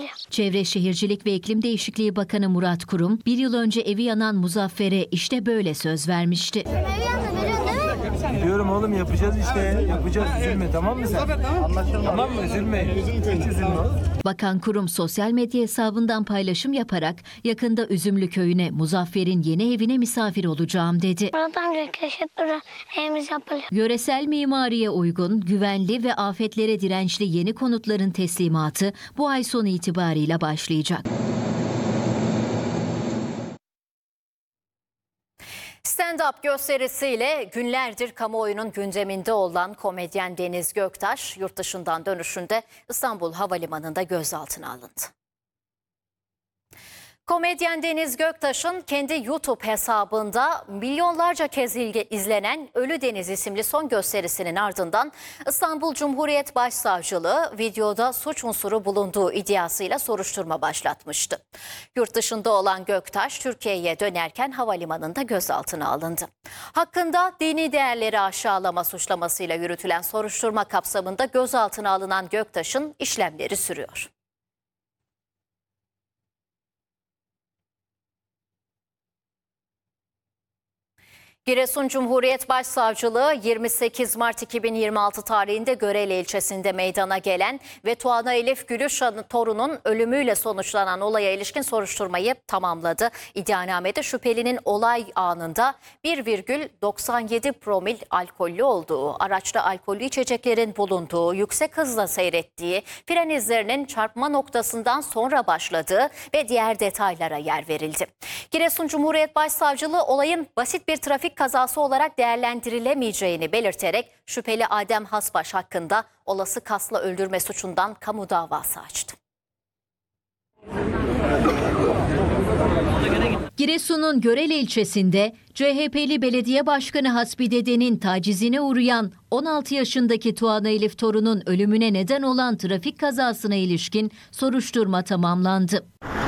yapılıyor. Çevre Şehircilik ve İklim Değişikliği Bakanı Murat Kurum, bir yıl önce evi yanan Muzaffer'e işte böyle söz vermişti. Evi yandı, biliyorsun değil mi? Diyorum oğlum, yapacağız işte. Yapacağız, üzülme, tamam mı sen? Tamam mı? Üzülme. Hiç üzülme. Bakan Kurum sosyal medya hesabından paylaşım yaparak yakında Üzümlü Köyü'ne Muzaffer'in yeni evine misafir olacağım dedi. Buradan köşe evimiz yapılıyor. Yöresel mimariye uygun, güvenli ve afetlere dirençli yeni konutların teslimatı bu ay sonu itibariyle başlayacak. Stand-up gösterisiyle günlerdir kamuoyunun gündeminde olan komedyen Deniz Göktaş, yurt dışından dönüşünde İstanbul Havalimanı'nda gözaltına alındı. Komedyen Deniz Göktaş'ın kendi YouTube hesabında milyonlarca kez izlenen Ölü Deniz isimli son gösterisinin ardından İstanbul Cumhuriyet Başsavcılığı videoda suç unsuru bulunduğu iddiasıyla soruşturma başlatmıştı. Yurt dışında olan Göktaş, Türkiye'ye dönerken havalimanında gözaltına alındı. Hakkında dini değerleri aşağılama suçlamasıyla yürütülen soruşturma kapsamında gözaltına alınan Göktaş'ın işlemleri sürüyor. Giresun Cumhuriyet Başsavcılığı 28 Mart 2026 tarihinde Görele ilçesinde meydana gelen ve Tuana Elif Gülüş torunun ölümüyle sonuçlanan olaya ilişkin soruşturmayı tamamladı. İddianamede şüphelinin olay anında 1,97 promil alkollü olduğu, araçta alkollü içeceklerin bulunduğu, yüksek hızla seyrettiği, fren izlerinin çarpma noktasından sonra başladığı ve diğer detaylara yer verildi. Giresun Cumhuriyet Başsavcılığı olayın basit bir trafik kazası olarak değerlendirilemeyeceğini belirterek şüpheli Adem Hasbaş hakkında olası kasla öldürme suçundan kamu davası açtı. Giresun'un Görele ilçesinde CHP'li belediye başkanı Hasbi Dede'nin tacizine uğrayan 16 yaşındaki Tuana Elif torunun ölümüne neden olan trafik kazasına ilişkin soruşturma tamamlandı.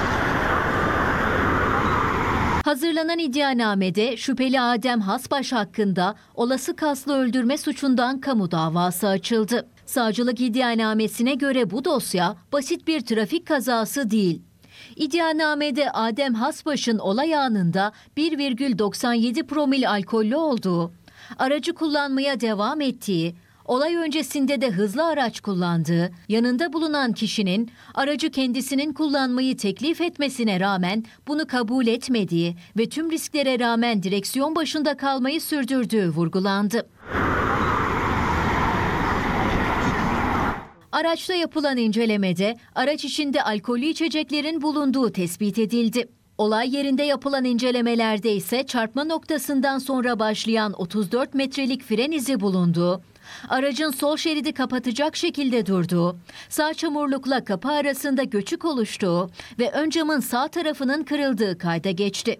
Hazırlanan iddianamede şüpheli Adem Hasbaş hakkında olası kaslı öldürme suçundan kamu davası açıldı. Savcılık iddianamesine göre bu dosya basit bir trafik kazası değil. İddianamede Adem Hasbaş'ın olay anında 1,97 promil alkollü olduğu, aracı kullanmaya devam ettiği, olay öncesinde de hızlı araç kullandığı, yanında bulunan kişinin aracı kendisinin kullanmayı teklif etmesine rağmen bunu kabul etmediği ve tüm risklere rağmen direksiyon başında kalmayı sürdürdüğü vurgulandı. Araçta yapılan incelemede araç içinde alkollü içeceklerin bulunduğu tespit edildi. Olay yerinde yapılan incelemelerde ise çarpma noktasından sonra başlayan 34 metrelik fren izi bulunduğu, aracın sol şeridi kapatacak şekilde durduğu, sağ çamurlukla kapı arasında göçük oluştuğu ve ön camın sağ tarafının kırıldığı kayda geçti.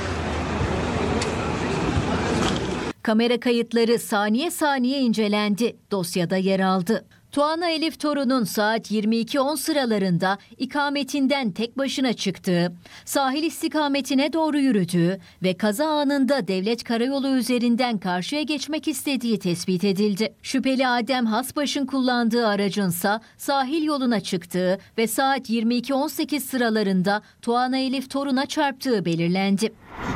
Kamera kayıtları saniye saniye incelendi, dosyada yer aldı. Tuana Elif torunun saat 22:10 sıralarında ikametinden tek başına çıktığı, sahil istikametine doğru yürüdüğü ve kaza anında devlet karayolu üzerinden karşıya geçmek istediği tespit edildi. Şüpheli Adem Hasbaş'ın kullandığı aracınsa sahil yoluna çıktığı ve saat 22:18 sıralarında Tuana Elif toruna çarptığı belirlendi.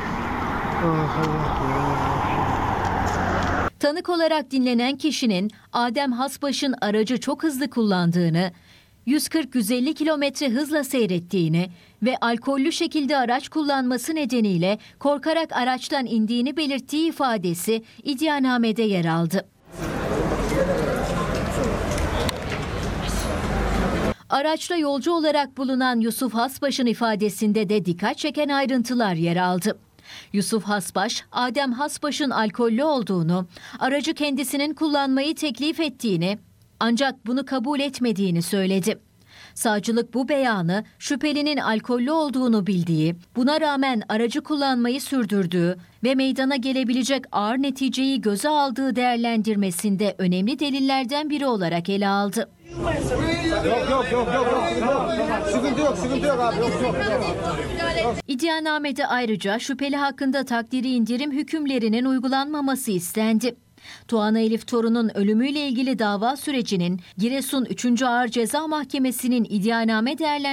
Tanık olarak dinlenen kişinin Adem Hasbaş'ın aracı çok hızlı kullandığını, 140-150 kilometre hızla seyrettiğini ve alkollü şekilde araç kullanması nedeniyle korkarak araçtan indiğini belirttiği ifadesi iddianamede yer aldı. Araçta yolcu olarak bulunan Yusuf Hasbaş'ın ifadesinde de dikkat çeken ayrıntılar yer aldı. Yusuf Hasbaş, Adem Hasbaş'ın alkollü olduğunu, aracı kendisinin kullanmayı teklif ettiğini ancak bunu kabul etmediğini söyledi. Savcılık bu beyanı şüphelinin alkollü olduğunu bildiği, buna rağmen aracı kullanmayı sürdürdüğü ve meydana gelebilecek ağır neticeyi göze aldığı değerlendirmesinde önemli delillerden biri olarak ele aldı. Yok. Sıkıntı yok abi. Yok. İddianamede ayrıca şüpheli hakkında takdiri indirim hükümlerinin uygulanmaması istendi. Tuana Elif torunun ölümüyle ilgili dava sürecinin Giresun 3. Ağır Ceza Mahkemesi'nin iddianame değerlendirmesi